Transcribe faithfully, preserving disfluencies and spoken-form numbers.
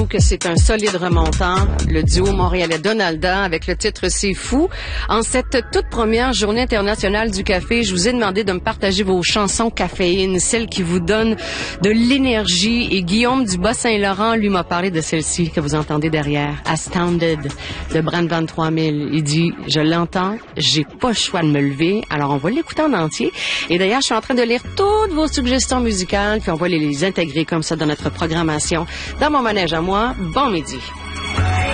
que c'est un solide remontant, le duo montréalais Donalda avec le titre C'est fou. En cette toute première journée internationale du café, je vous ai demandé de me partager vos chansons caféine, celles qui vous donnent de l'énergie. Et Guillaume du Bas-Saint-Laurent, lui, m'a parlé de celle-ci que vous entendez derrière, Astounded de Brand vingt-trois mille. Il dit, je l'entends, j'ai pas le choix de me lever, alors on va l'écouter en entier. Et d'ailleurs, je suis en train de lire toutes vos suggestions musicales, puis on va les, les intégrer comme ça dans notre programmation. Dans mon manège à moi, bon midi.